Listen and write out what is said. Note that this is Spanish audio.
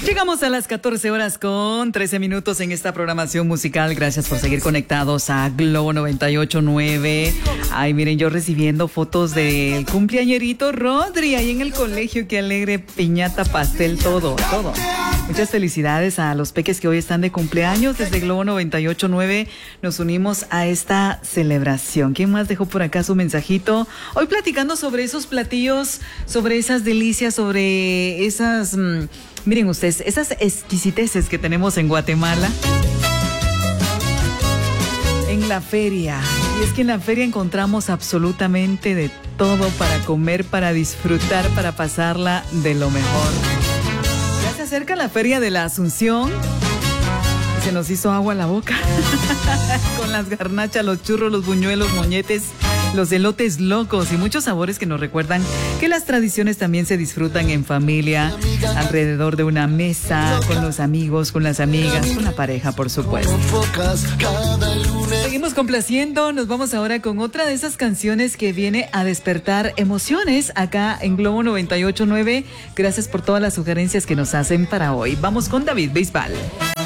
Llegamos a las 14 horas con 13 minutos en esta programación musical. Gracias por seguir conectados a Globo 98.9. Ay, miren, yo recibiendo fotos del cumpleañerito Rodri ahí en el colegio. Qué alegre, piñata, pastel, todo. Muchas felicidades a los peques que hoy están de cumpleaños. Desde Globo 98.9 nos unimos a esta celebración. ¿Quién más dejó por acá su mensajito? Hoy platicando sobre esos platillos, sobre esas delicias, sobre esas... miren ustedes, esas exquisiteces que tenemos en Guatemala. En la feria. Y es que en la feria encontramos absolutamente de todo para comer, para disfrutar, para pasarla de lo mejor. Ya se acerca la feria de la Asunción. Y se nos hizo agua a la boca. Con las garnachas, los churros, los buñuelos, moñetes, los elotes locos y muchos sabores que nos recuerdan que las tradiciones también se disfrutan en familia, alrededor de una mesa, con los amigos, con las amigas, con la pareja, por supuesto. Seguimos complaciendo, nos vamos ahora con otra de esas canciones que viene a despertar emociones acá en Globo 98.9. Gracias por todas las sugerencias que nos hacen para hoy. Vamos con David Bisbal.